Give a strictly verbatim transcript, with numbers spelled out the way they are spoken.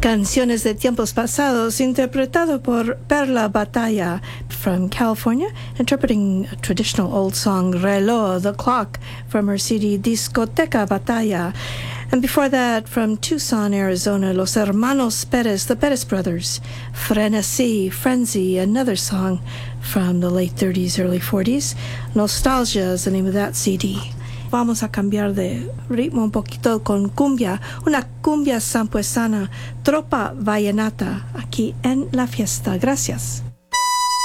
Canciones de Tiempos Pasados, interpretado por Perla Batalla from California, interpreting a traditional old song, Reloj, the clock, from her C D Discoteca Batalla. And before that, from Tucson, Arizona, Los Hermanos Perez, the Perez brothers, Frenesí, Frenzy, another song from the late thirties, early forties. Nostalgia is the name of that C D. Vamos a cambiar de ritmo un poquito con cumbia, una cumbia sampuesana, Tropa Vallenata, aquí en La Fiesta. Gracias.